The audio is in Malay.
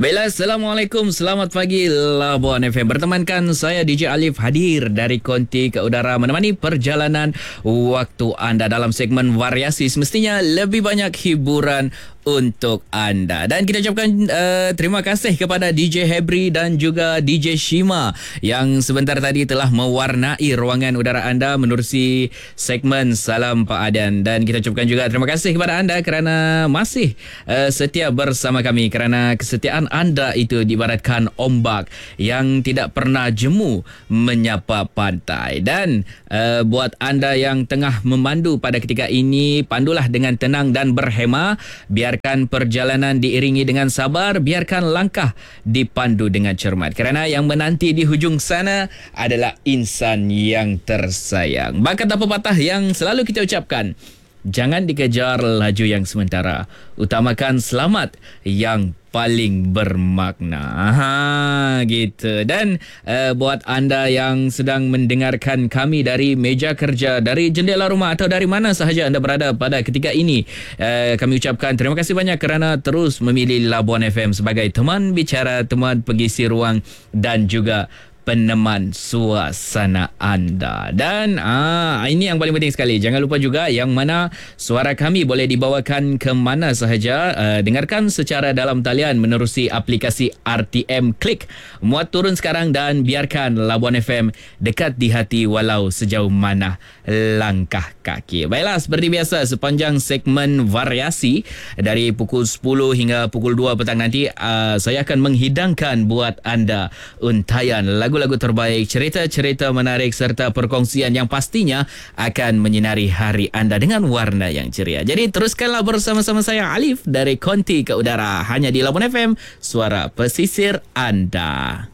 Baiklah, Assalamualaikum. Selamat pagi Labuan FM. Bertemankan saya DJ Alif hadir dari Konti ke Udara menemani perjalanan waktu anda dalam segmen variasi. Semestinya lebih banyak hiburan untuk anda. Dan kita ucapkan terima kasih kepada DJ Hebri dan juga DJ Shima yang sebentar tadi telah mewarnai ruangan udara anda menerusi segmen Salam Pak Adan. Dan kita ucapkan juga terima kasih kepada anda kerana masih setia bersama kami, kerana kesetiaan anda itu diibaratkan ombak yang tidak pernah jemu menyapa pantai. Dan buat anda yang tengah memandu pada ketika ini, pandulah dengan tenang dan berhema. Biarkan perjalanan diiringi dengan sabar, biarkan langkah dipandu dengan cermat. Kerana yang menanti di hujung sana adalah insan yang tersayang. Bakat apa patah yang selalu kita ucapkan, jangan dikejar laju yang sementara, utamakan selamat yang paling bermakna. Gitu. Dan buat anda yang sedang mendengarkan kami dari meja kerja, dari jendela rumah atau dari mana sahaja anda berada pada ketika ini, kami ucapkan terima kasih banyak kerana terus memilih Labuan FM sebagai teman bicara, teman pengisi ruang dan juga peneman suasana anda. Dan ini yang paling penting sekali, jangan lupa juga yang mana suara kami boleh dibawakan ke mana sahaja. Dengarkan secara dalam talian menerusi aplikasi RTM Klik. Muat turun sekarang dan biarkan Labuan FM dekat di hati walau sejauh mana langkah kaki. Baiklah, seperti biasa sepanjang segmen variasi dari pukul 10 hingga pukul 2 petang nanti, saya akan menghidangkan buat anda untayan lagu-lagu terbaik, cerita-cerita menarik serta perkongsian yang pastinya akan menyinari hari anda dengan warna yang ceria. Jadi teruskanlah bersama-sama saya Alif dari Konti ke Udara, hanya di Labuan FM, suara pesisir anda.